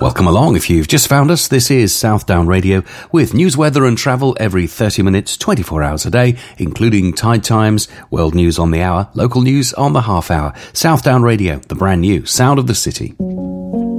Welcome along. If you've just found us, this is Southdown Radio with news, weather and travel every 30 minutes, 24 hours a day, including tide times, world news on the hour, local news on the half hour. Southdown Radio, the brand new sound of the city.